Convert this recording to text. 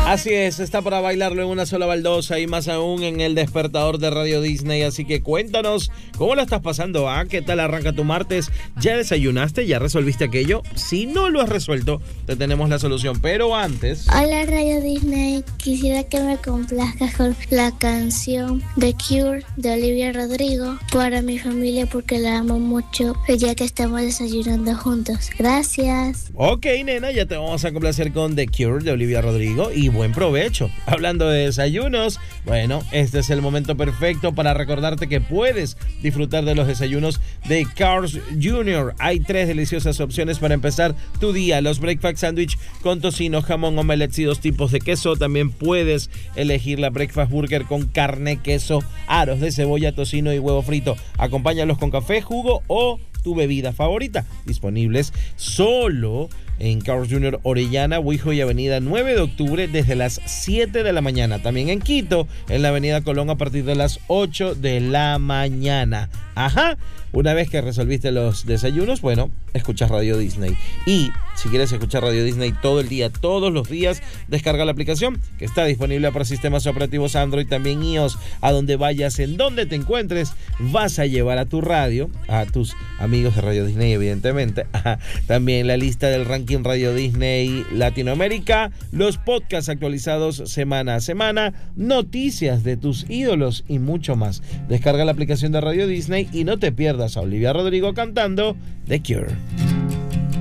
Así es, está para bailarlo en una sola baldosa y más aún en el despertador de Radio Disney. Así que cuéntanos, ¿cómo la estás pasando? ¿Qué tal arranca tu martes? ¿Ya desayunaste? ¿Ya resolviste aquello? Si no lo has resuelto, te tenemos la solución. Pero antes... Hola Radio Disney, quisiera que me complazcas con la canción The Cure de Olivia Rodrigo para mi familia porque la amo mucho, ya que estamos desayunando juntos. Gracias. Ok, nena, ya te vamos a complacer con The Cure de Olivia Rodrigo y buen provecho. Hablando de desayunos, bueno, este es el momento perfecto para recordarte que puedes disfrutar de los desayunos de Carl's Jr. Hay 3 deliciosas opciones para empezar tu día. Los breakfast sandwich con tocino, jamón, omelets y 2 tipos de queso. También puedes elegir la breakfast burger con carne, queso, aros de cebolla, tocino y huevo frito. Acompáñalos con café, jugo o tu bebida favorita. Disponibles solo en Carl's Jr. Orellana, Huijo y Avenida 9 de Octubre desde las 7 de la mañana. También en Quito, en la Avenida Colón a partir de las 8 de la mañana. Ajá. Una vez que resolviste los desayunos, bueno, escuchas Radio Disney. Y si quieres escuchar Radio Disney todo el día, todos los días, descarga la aplicación que está disponible para sistemas operativos Android, también iOS. A donde vayas, en donde te encuentres, vas a llevar a tu radio, a tus amigos de Radio Disney, evidentemente. También la lista del ranking Radio Disney Latinoamérica, los podcasts actualizados semana a semana, noticias de tus ídolos y mucho más. Descarga la aplicación de Radio Disney y no te pierdas a Olivia Rodrigo cantando The Cure.